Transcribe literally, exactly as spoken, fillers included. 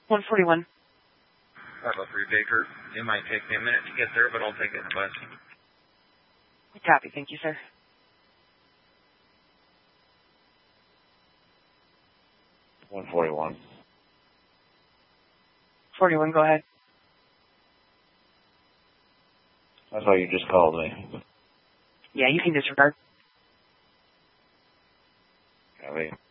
one forty-one. five oh three Baker. It might take me a minute to get there, but I'll take it in the bus. Copy. Thank you, sir. one forty-one. forty-one, go ahead. I thought you just called me. Yeah, you can disregard. Copy.